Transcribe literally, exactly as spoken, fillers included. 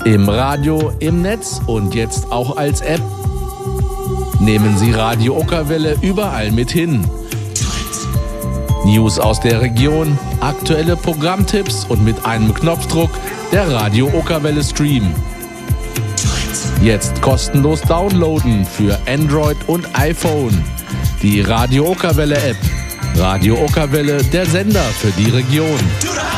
Im Radio, im Netz und jetzt auch als App. Nehmen Sie Radio Okerwelle überall mit hin. News aus der Region, aktuelle Programmtipps und mit einem Knopfdruck der Radio Okerwelle Stream. Jetzt kostenlos downloaden für Android und iPhone. Die Radio Okerwelle App. Radio Okerwelle, der Sender für die Region.